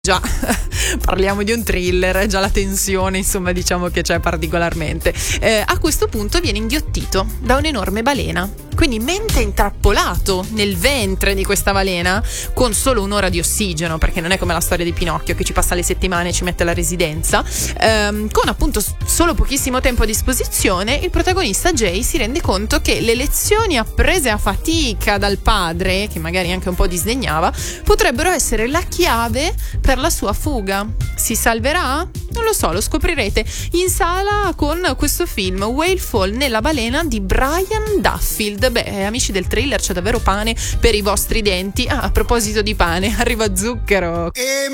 Già, parliamo di un thriller, già la tensione, insomma, diciamo che c'è particolarmente. A questo punto viene inghiottito da un'enorme balena. Quindi, mentre è intrappolato nel ventre di questa balena, con solo un'ora di ossigeno, perché non è come la storia di Pinocchio che ci passa le settimane e ci mette la residenza, con appunto solo pochissimo tempo a disposizione, il protagonista Jay si rende conto che le lezioni apprese a fatica dal padre, che magari anche un po' disdegnava, potrebbero essere la chiave per la sua fuga. Si salverà? Non lo so, lo scoprirete in sala con questo film Whale Fall nella balena di Brian Duffield. Beh, amici del thriller, c'è davvero pane per i vostri denti. A proposito di pane, arriva Zucchero.